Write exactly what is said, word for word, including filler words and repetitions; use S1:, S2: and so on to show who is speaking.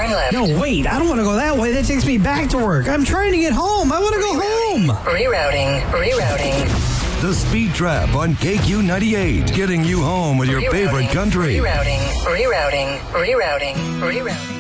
S1: Turn left.
S2: No, wait. I don't want to go that way. That takes me back to work. I'm trying to get home. I want to go home.
S1: Rerouting. Rerouting.
S3: The Speed Trap on K Q ninety-eight. Getting you home with your
S1: Rerouting.
S3: favorite country.
S1: Rerouting. Rerouting. Rerouting. Rerouting.